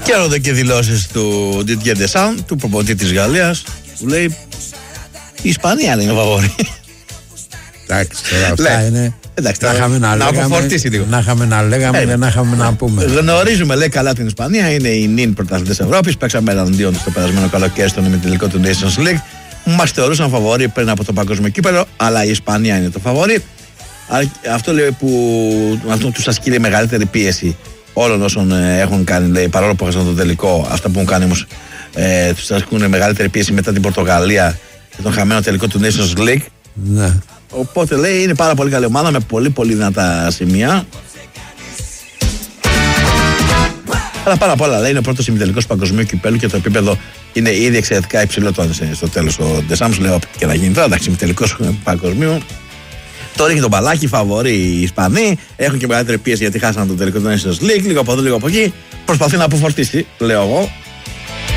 Και έρχονται και δηλώσεις του Didier Deschamps, του προπονητή της Γαλλίας, που λέει η Ισπανία είναι φαβόρη. Εντάξει, τώρα αυτά είναι. Εντάξει, να αποφορτήσει λίγο. Να είχαμε να λέγαμε και να είχαμε να πούμε. Γνωρίζουμε, λέει, καλά την Ισπανία. Είναι οι νυν πρωταθλητές Ευρώπης. Παίξαμε εναντίον του το περασμένο καλοκαίρι στον ημιτελικό του Nations League. Μας θεωρούσαν φαβόροι πριν από το παγκόσμιο κύπελλο, αλλά η Ισπανία είναι το φαβόρη. Αυτό λέει που τους ασκεί μεγαλύτερη πίεση όλων όσων έχουν κάνει, λέει, παρόλο που έχασαν το τελικό. Αυτά που έχουν κάνει όμως τους ασκούν μεγαλύτερη πίεση μετά την Πορτογαλία και τον χαμένο τελικό του Nations League. Ναι. Οπότε λέει είναι πάρα πολύ καλή ομάδα με πολύ πολύ δυνατά σημεία. Αλλά πάνω απ' όλα λέει είναι ο πρώτος ημιτελικός παγκοσμίου κυπέλλου και το επίπεδο είναι ήδη εξαιρετικά υψηλό. Στο τέλος ο Ντεσάμς λέει και να γίνει τώρα, εντάξει, ημιτελικός παγκοσμίου. Τώρα έχει τον μπαλάκι, φαβορεί οι Ισπανοί. Έχουν και μεγαλύτερη πίεση γιατί χάσανε το τελικό του Nations League. Λίγο από εδώ, λίγο από εκεί. Προσπαθεί να αποφορτήσει, λέω εγώ.